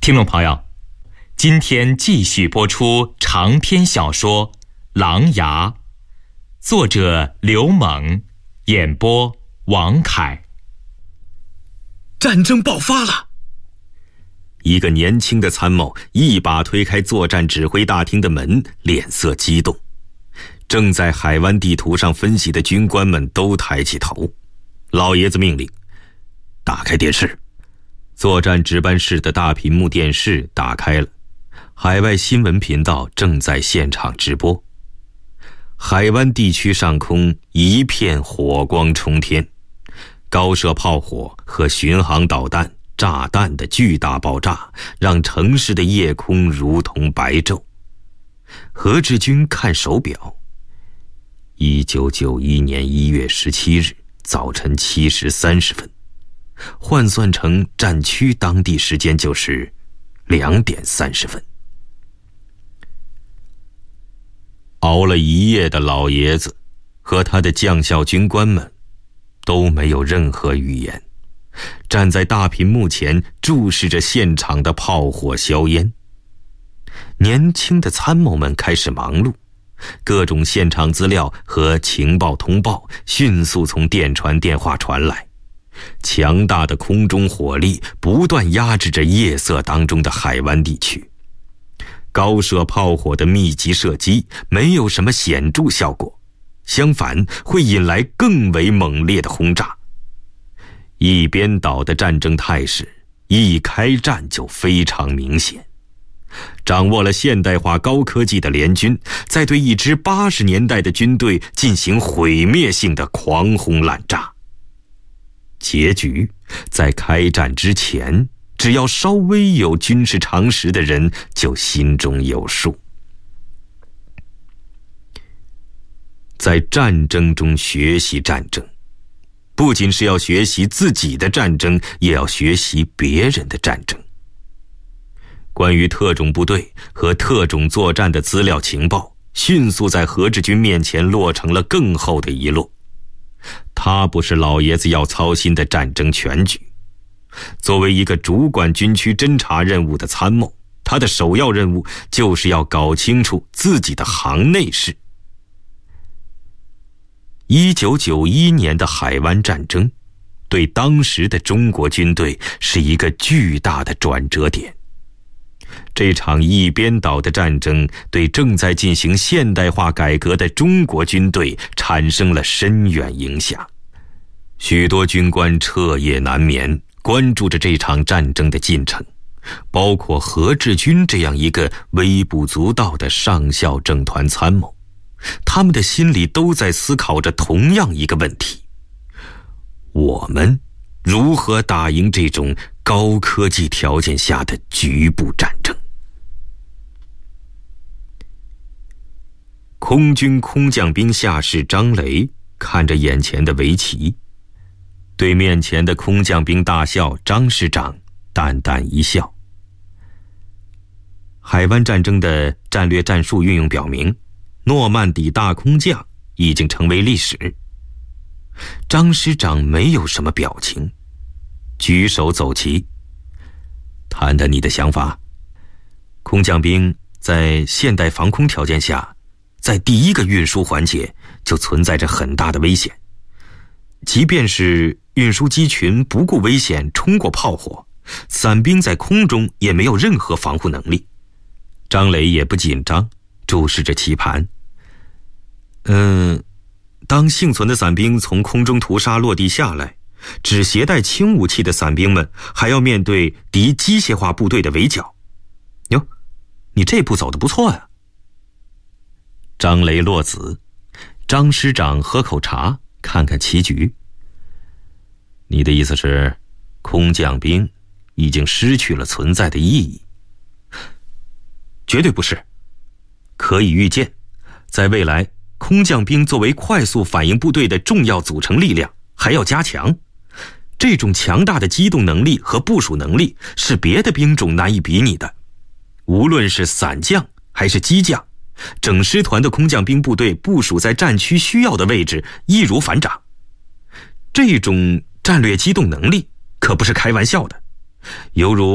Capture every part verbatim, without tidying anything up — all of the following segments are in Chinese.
听众朋友，今天继续播出长篇小说《狼牙》，作者刘猛，演播王凯。 战争爆发了！一个年轻的参谋一把推开作战指挥大厅的门，脸色激动。正在海湾地图上分析的军官们都抬起头。老爷子命令：打开电视。作战值班室的大屏幕电视打开了，海外新闻频道正在现场直播。海湾地区上空一片火光冲天，高射炮火和巡航导弹、炸弹的巨大爆炸让城市的夜空如同白昼。何志军看手表，一九九一年一月十七日早晨七时三十分，换算成战区当地时间就是两点三十分。熬了一夜的老爷子和他的将校军官们都没有任何语言，站在大屏幕前注视着现场的炮火硝烟。年轻的参谋们开始忙碌，各种现场资料和情报通报迅速从电传电话传来，强大的空中火力不断压制着夜色当中的海湾地区。高射炮火的密集射击没有什么显著效果，相反会引来更为猛烈的轰炸。一边倒的战争态势一开战就非常明显。掌握了现代化高科技的联军在对一支八十年代的军队进行毁灭性的狂轰滥炸。结局在开战之前，只要稍微有军事常识的人就心中有数。在战争中学习战争，不仅是要学习自己的战争，也要学习别人的战争。关于特种部队和特种作战的资料情报迅速在何志军面前落成了更厚的一摞。他不是老爷子要操心的战争全局。作为一个主管军区侦察任务的参谋，他的首要任务就是要搞清楚自己的行内事。一九九一年的海湾战争对当时的中国军队是一个巨大的转折点。这场一边倒的战争对正在进行现代化改革的中国军队产生了深远影响。许多军官彻夜难眠，关注着这场战争的进程，包括何志军这样一个微不足道的上校政团参谋。他们的心里都在思考着同样一个问题：我们如何打赢这种高科技条件下的局部战争？空军空降兵下士张雷看着眼前的围棋，对面前的空降兵大校张师长淡淡一笑。海湾战争的战略战术运用表明，诺曼底大空降已经成为历史。张师长没有什么表情，举手走棋。谈谈你的想法。空降兵在现代防空条件下，在第一个运输环节就存在着很大的危险。即便是运输机群不顾危险冲过炮火，伞兵在空中也没有任何防护能力。张雷也不紧张，注视着棋盘。嗯，当幸存的伞兵从空中屠杀落地下来，只携带轻武器的伞兵们还要面对敌机械化部队的围剿。哟，你这步走得不错呀。张雷落子，张师长喝口茶，看看棋局。你的意思是，空降兵已经失去了存在的意义？绝对不是。可以预见，在未来，空降兵作为快速反应部队的重要组成力量还要加强。这种强大的机动能力和部署能力是别的兵种难以比拟的。无论是伞将还是机将，整师团的空降兵部队部署在战区需要的位置易如反掌。这种战略机动能力可不是开玩笑的，犹如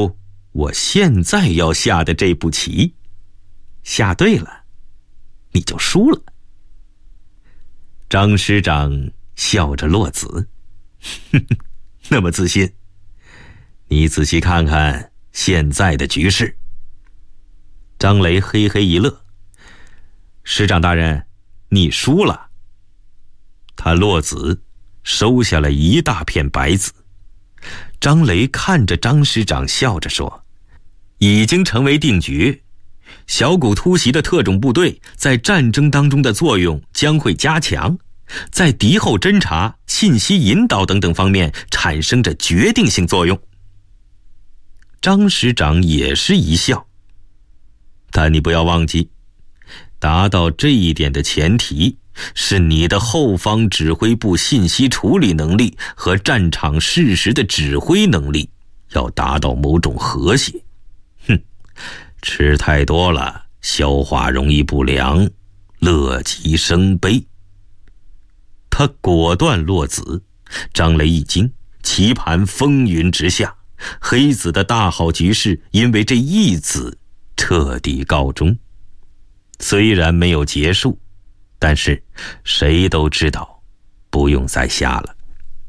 我现在要下的这步棋，下对了，你就输了。张师长笑着落子，呵呵，那么自信？你仔细看看现在的局势。张雷嘿嘿一乐，师长大人，你输了。他落子，收下了一大片白子。张雷看着张师长笑着说，已经成为定局，小股突袭的特种部队在战争当中的作用将会加强，在敌后侦察、信息引导等等方面产生着决定性作用。张师长也是一笑，但你不要忘记，达到这一点的前提是你的后方指挥部信息处理能力和战场事实的指挥能力要达到某种和谐。哼，吃太多了，消化容易不良，乐极生悲。他果断落子，张雷一惊，棋盘风云直下，黑子的大好局势因为这一子彻底告终。虽然没有结束，但是谁都知道不用再下了。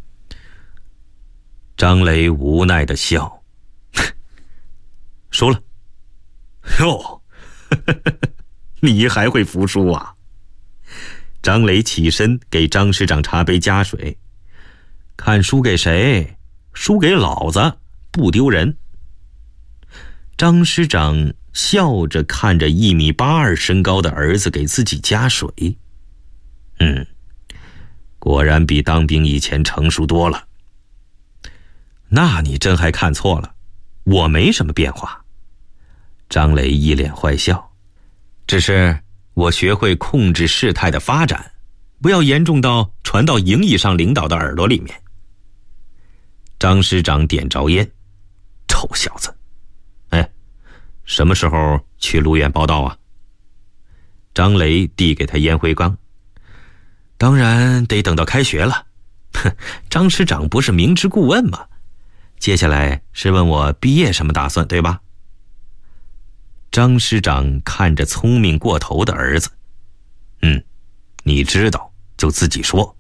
张雷无奈地笑，输了。哟，你还会服输啊？张雷起身给张师长茶杯加水，看输给谁？输给老子，不丢人。张师长笑着看着一米八二身高的儿子给自己加水，嗯，果然比当兵以前成熟多了。那你真还看错了，我没什么变化。张雷一脸坏笑，只是我学会控制事态的发展，不要严重到传到营以上领导的耳朵里面。张师长点着烟，臭小子，哎，什么时候去路院报道啊？张雷递给他烟灰缸。当然得等到开学了。哼，张师长不是明知故问吗？接下来是问我毕业什么打算，对吧？张师长看着聪明过头的儿子，嗯，你知道就自己说。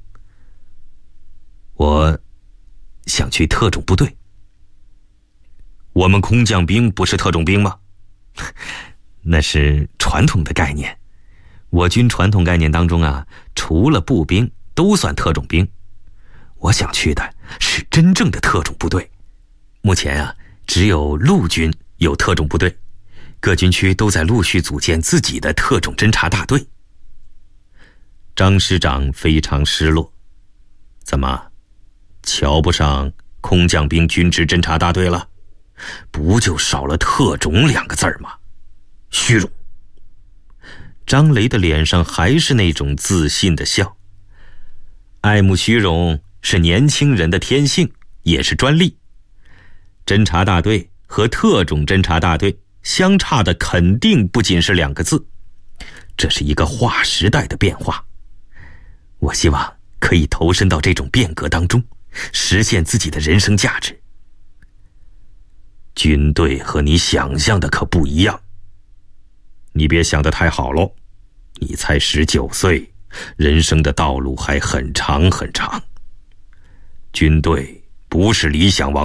我想去特种部队。我们空降兵不是特种兵吗？那是传统的概念。我军传统概念当中啊，除了步兵都算特种兵。我想去的是真正的特种部队。目前啊，只有陆军有特种部队，各军区都在陆续组建自己的特种侦察大队。张师长非常失落，怎么，瞧不上空降兵军职侦察大队了？不就少了特种两个字儿吗？虚荣。张雷的脸上还是那种自信的笑。爱慕虚荣是年轻人的天性，也是专利。侦察大队和特种侦察大队相差的肯定不仅是两个字，这是一个划时代的变化。我希望可以投身到这种变革当中，实现自己的人生价值。军队和你想象的可不一样，你别想得太好喽，你才十九岁，人生的道路还很长很长。军队不是理想王